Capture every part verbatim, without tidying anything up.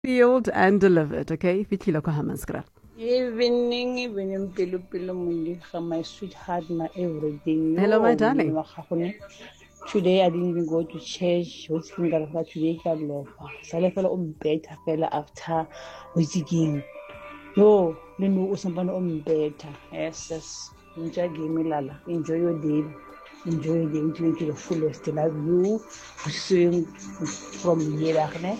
Sealed and delivered, okay? Fitlhile ko Hammanskraal. Evening, evening, pelo pelo mundi, my sweetheart, my everything. Hello, my darling. Today I didn't even go to church. What's going on today? I'm love. So I fell on bed. I fell after waiting. No, no, no, somebody on bed. Yes, yes. Enjoy game, lala. Enjoy your day. Enjoy your day to the fullest. I love you. Swim from here,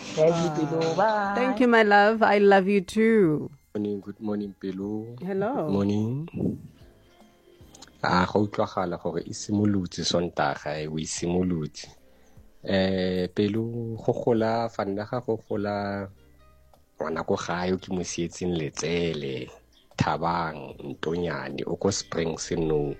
uh, Thank you, my love. I love you too. Morning, good morning, Pelo. Hello. Good morning. Ah, go tlwagala gore e simolotse sontaga e o e simolotse. Eh Pelo go gola fanna ga go gola ngwana go gae o ke mo sietseng letsele Thabang Ntonyane o ko Springs no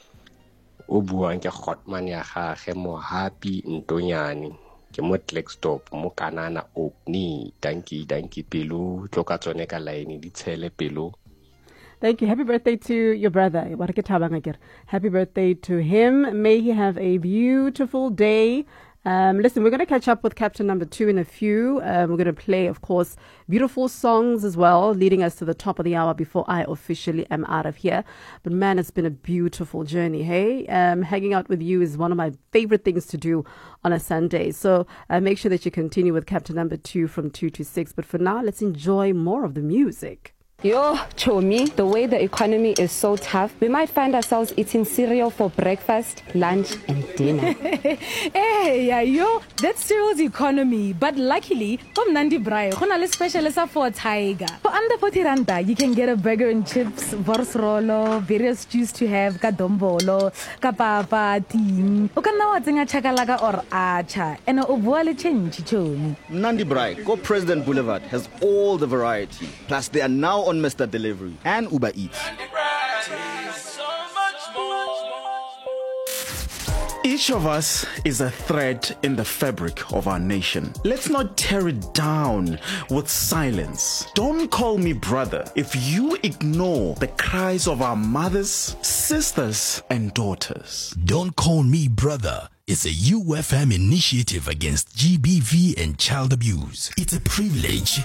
o buang ke Hotman ya gage mo Happy Ntonyane ke mo Klerksdorp mo Kanana Opni. Thank you, thank you, Pelo. Tloka tsone ka line di tshele Pelo. Thank you. Happy birthday to your brother. Happy birthday to him. May he have a beautiful day. Um, listen, we're going to catch up with Captain Number Two in a few. Um, we're going to play, of course, beautiful songs as well, leading us to the top of the hour before I officially am out of here. But man, it's been a beautiful journey, hey? Um, hanging out with you is one of my favorite things to do on a Sunday. So uh, make sure that you continue with Captain Number Two from two to six. But for now, let's enjoy more of the music. Yo, Chomi, the way the economy is so tough, we might find ourselves eating cereal for breakfast, lunch, and dinner. Hey, yeah, yo, that's cereal's economy. But luckily, from Nandi Braai, we have specialist for Tiger. For under forty randa, you can get a burger and chips, borsrolo, various stews to have, kadombolo, kapapa, ting. You can now tinga chakalaka or acha, and a obuale change, Chomi. Nandi Braai, Go President Boulevard has all the variety. Plus, they are now on Mister Delivery and Uber Eats. Each of us is a thread in the fabric of our nation. Let's not tear it down with silence. Don't call me brother if you ignore the cries of our mothers, sisters, and daughters. Don't Call Me Brother is a U F M initiative against G B V and child abuse. It's a privilege